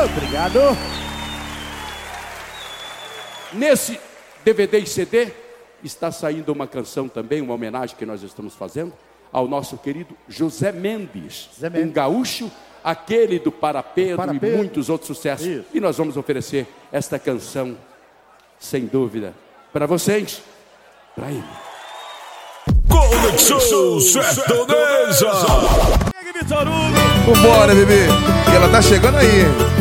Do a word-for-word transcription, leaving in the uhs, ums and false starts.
Obrigado. Nesse D V D e C D está saindo uma canção também, uma homenagem que nós estamos fazendo ao nosso querido José Mendes, José Mendes. um gaúcho, aquele do Para Pedro, Para e Pedro. muitos outros sucessos. Isso. E nós vamos oferecer esta canção, sem dúvida, para vocês, para ele. Conexão Sertaneja. Vitor Hugo. Vambora, bebê. E ela tá chegando aí.